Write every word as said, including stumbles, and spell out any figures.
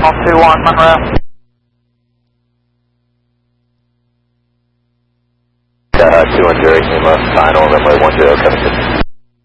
one two one, Monroe. Uh, two one zero, Lima, final runway one zero, coming to